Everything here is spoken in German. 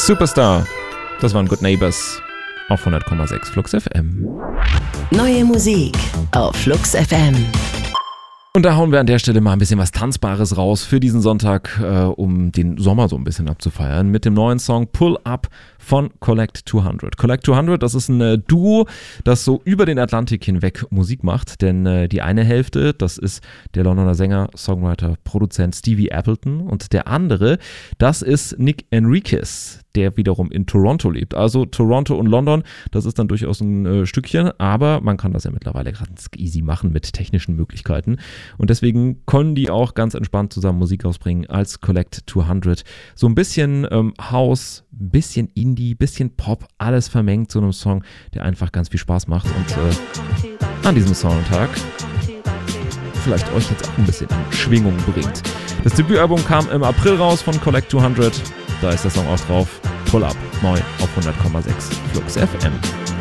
Superstar. Das waren Good Neighbors auf 100,6 Flux FM. Neue Musik auf Flux FM. Und da hauen wir an der Stelle mal ein bisschen was Tanzbares raus für diesen Sonntag, um den Sommer so ein bisschen abzufeiern, mit dem neuen Song Pull Up von Collect 200. Collect 200, das ist ein Duo, das so über den Atlantik hinweg Musik macht, denn die eine Hälfte, das ist der Londoner Sänger, Songwriter, Produzent Stevie Appleton und der andere, das ist Nick Enriquez, der wiederum in Toronto lebt. Also Toronto und London, das ist dann durchaus ein Stückchen, aber man kann das ja mittlerweile ganz easy machen mit technischen Möglichkeiten. Und deswegen können die auch ganz entspannt zusammen Musik ausbringen als Collect 200. So ein bisschen House, ein bisschen Indie, bisschen Pop, alles vermengt zu einem Song, der einfach ganz viel Spaß macht und an diesem Sonntag vielleicht euch jetzt auch ein bisschen in Schwingung bringt. Das Debütalbum kam im April raus von Collect 200. Da ist der Song auch drauf. Pull Up, neu auf 100,6 Flux FM.